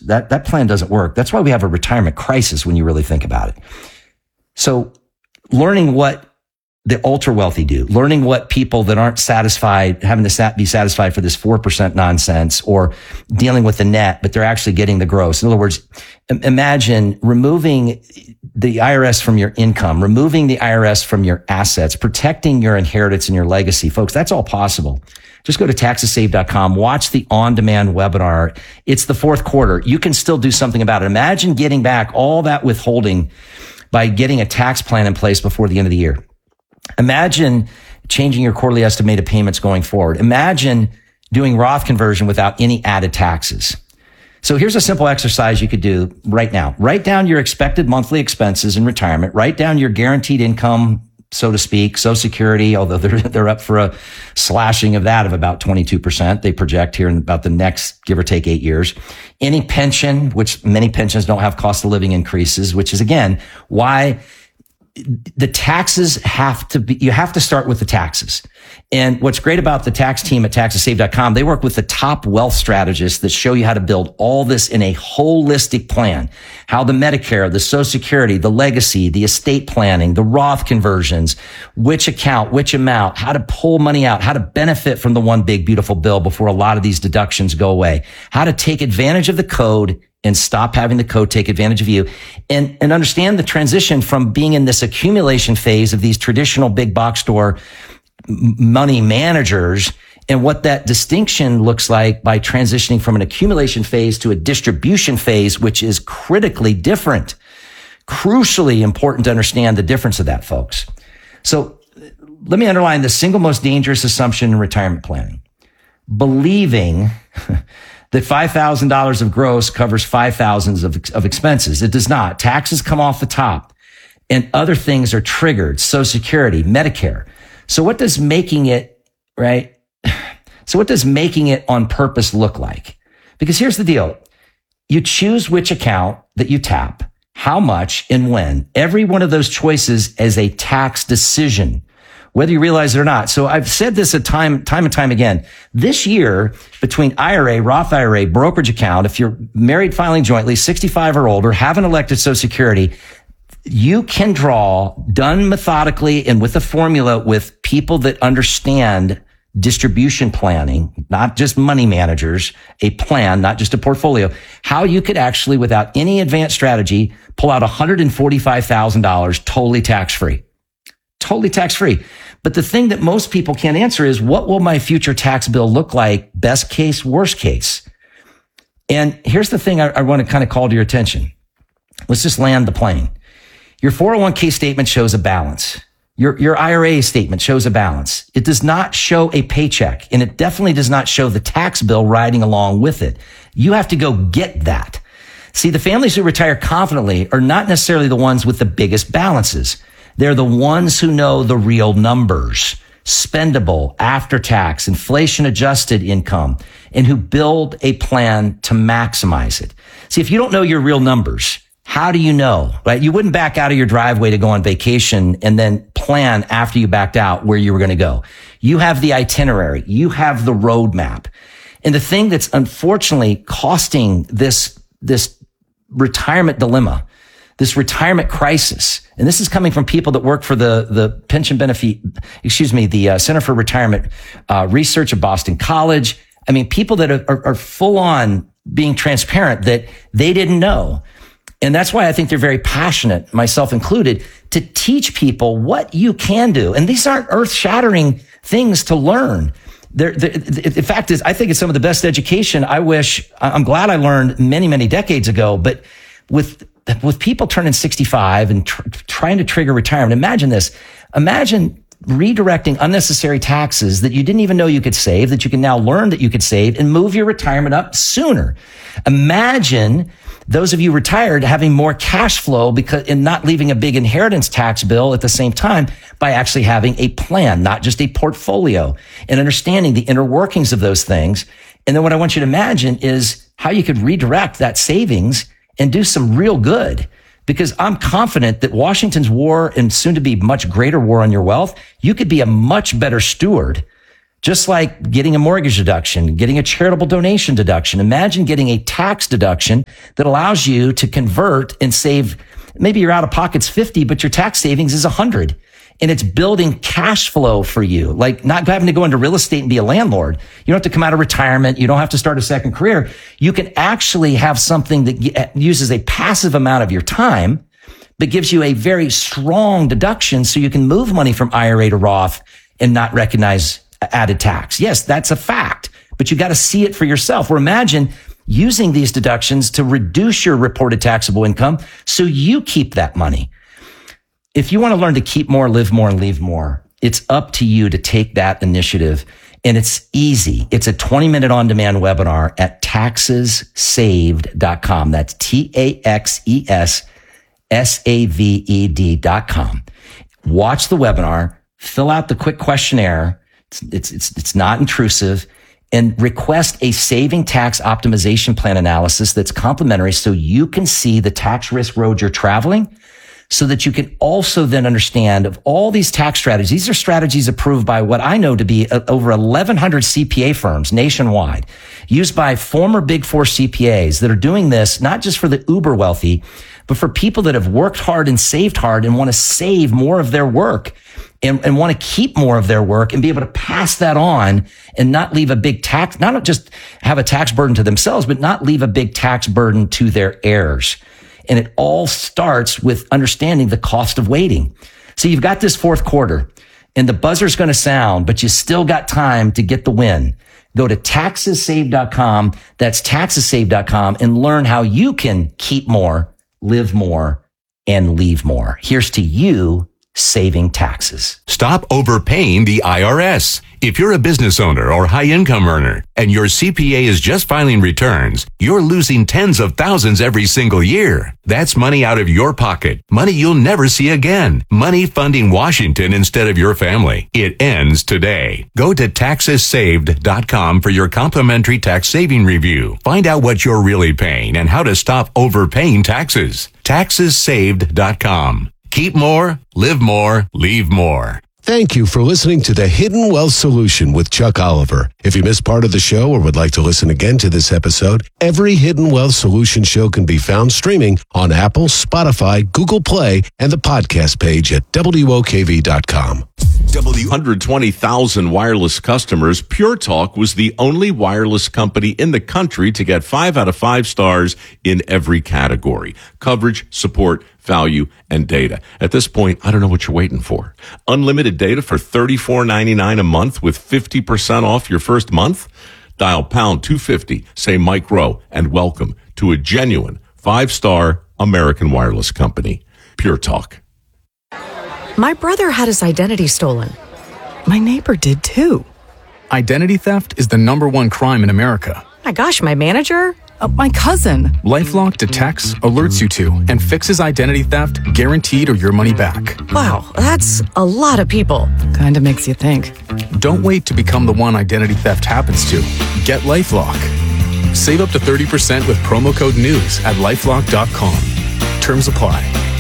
That plan doesn't work. That's why we have a retirement crisis when you really think about it. So learning what the ultra wealthy do, learning what people that aren't satisfied, having to be satisfied for this 4% nonsense, or dealing with the net, but they're actually getting the gross. In other words, imagine removing the IRS from your income, removing the IRS from your assets, protecting your inheritance and your legacy. Folks, that's all possible. Just go to taxtosave.com, watch the on-demand webinar. It's the fourth quarter. You can still do something about it. Imagine getting back all that withholding by getting a tax plan in place before the end of the year. Imagine changing your quarterly estimated payments going forward. Imagine doing Roth conversion without any added taxes. So here's a simple exercise you could do right now. Write down your expected monthly expenses in retirement. Write down your guaranteed income, so to speak, Social Security, although they're up for a slashing of that of about 22%. They project here in about the next, give or take 8 years. Any pension, which many pensions don't have cost of living increases, which is again, why the taxes you have to start with the taxes. And what's great about the tax team at taxtosave.com, they work with the top wealth strategists that show you how to build all this in a holistic plan. How the Medicare, the Social Security, the legacy, the estate planning, the Roth conversions, which account, which amount, how to pull money out, how to benefit from the one big beautiful bill before a lot of these deductions go away, how to take advantage of the code and stop having the code take advantage of you, and understand the transition from being in this accumulation phase of these traditional big box store money managers, and what that distinction looks like by transitioning from an accumulation phase to a distribution phase, which is critically different. Crucially important to understand the difference of that, folks. So let me underline the single most dangerous assumption in retirement planning: believing that $5,000 of gross covers $5,000 of expenses. It does not. Taxes come off the top and other things are triggered. Social Security, Medicare. So what does making it, right? So what does making it on purpose look like? Because here's the deal. You choose which account that you tap, how much and when. Every one of those choices is a tax decision, whether you realize it or not. So I've said this time and time again. This year, between IRA, Roth IRA, brokerage account, if you're married filing jointly, 65 or older, have an elected Social Security, you can draw, done methodically and with a formula with people that understand distribution planning, not just money managers, a plan, not just a portfolio, how you could actually, without any advanced strategy, pull out $145,000 totally tax-free. Totally tax-free. But the thing that most people can't answer is, what will my future tax bill look like? Best case, worst case. And here's the thing I want to kind of call to your attention. Let's just land the plane. Your 401k statement shows a balance. Your IRA statement shows a balance. It does not show a paycheck, and it definitely does not show the tax bill riding along with it. You have to go get that. See, the families who retire confidently are not necessarily the ones with the biggest balances. They're the ones who know the real numbers, spendable, after tax, inflation adjusted income, and who build a plan to maximize it. See, if you don't know your real numbers, how do you know, right? You wouldn't back out of your driveway to go on vacation and then plan after you backed out where you were going to go. You have the itinerary. You have the roadmap. And the thing that's unfortunately costing this retirement dilemma, this retirement crisis, and this is coming from people that work for the pension benefit, the Center for Retirement Research at Boston College. I mean, people that are full on being transparent that they didn't know. And that's why I think they're very passionate, myself included, to teach people what you can do. And these aren't earth-shattering things to learn. The fact is, I think it's some of the best education I'm glad I learned many, many decades ago. But with people turning 65 and trying to trigger retirement, imagine this. Imagine redirecting unnecessary taxes that you didn't even know you could save, that you can now learn that you could save, and move your retirement up sooner. Imagine those of you retired having more cash flow and not leaving a big inheritance tax bill at the same time by actually having a plan, not just a portfolio, and understanding the inner workings of those things. And then what I want you to imagine is how you could redirect that savings and do some real good. Because I'm confident that Washington's war, and soon to be much greater war on your wealth, you could be a much better steward Just like getting a mortgage deduction, getting a charitable donation deduction. Imagine getting a tax deduction that allows you to convert and save. Maybe your out of pocket's 50, but your tax savings is 100. And it's building cash flow for you, like not having to go into real estate and be a landlord. You don't have to come out of retirement. You don't have to start a second career. You can actually have something that uses a passive amount of your time, but gives you a very strong deduction so you can move money from IRA to Roth and not recognize added tax. Yes, that's a fact, but you got to see it for yourself. Or imagine using these deductions to reduce your reported taxable income so you keep that money. If you want to learn to keep more, live more, and leave more, it's up to you to take that initiative. And it's easy. It's a 20-minute on-demand webinar at taxessaved.com. That's TAXESSAVED.com. Watch the webinar, fill out the quick questionnaire. It's not intrusive, and request a saving tax optimization plan analysis that's complimentary so you can see the tax risk road you're traveling, so that you can also then understand of all these tax strategies. These are strategies approved by what I know to be over 1,100 CPA firms nationwide, used by former Big Four CPAs that are doing this not just for the uber wealthy, but for people that have worked hard and saved hard and want to save more of their work and want to keep more of their work and be able to pass that on and not leave a big tax, not just have a tax burden to themselves, but not leave a big tax burden to their heirs. And it all starts with understanding the cost of waiting. So you've got this fourth quarter and the buzzer's going to sound, but you still got time to get the win. Go to taxessaved.com. That's taxessaved.com and learn how you can keep more, live more, and leave more. Here's to you saving taxes. Stop overpaying the IRS. If you're a business owner or high-income earner and your CPA is just filing returns, you're losing tens of thousands every single year. That's money out of your pocket, money you'll never see again, money funding Washington instead of your family. It ends today. Go to taxessaved.com for your complimentary tax saving review. Find out what you're really paying and how to stop overpaying taxes. Taxessaved.com. Keep more, live more, leave more. Thank you for listening to The Hidden Wealth Solution with Chuck Oliver. If you missed part of the show or would like to listen again to this episode, every Hidden Wealth Solution show can be found streaming on Apple, Spotify, Google Play, and the podcast page at WOKV.com. 120,000 wireless customers, Pure Talk was the only wireless company in the country to get 5 out of 5 stars in every category: coverage, support, value, and data. At this point, I don't know what you're waiting for. Unlimited data for $34.99 a month with 50% off your first month? Dial pound 250, say Mike Rowe, and welcome to a genuine 5-star American wireless company. Pure Talk. My brother had his identity stolen. My neighbor did too. Identity theft is the #1 crime in America. My gosh, my manager? My cousin. LifeLock detects, alerts you to, and fixes identity theft guaranteed or your money back. Wow, that's a lot of people. Kinda makes you think. Don't wait to become the one identity theft happens to. Get LifeLock. Save up to 30% with promo code NEWS at LifeLock.com. Terms apply.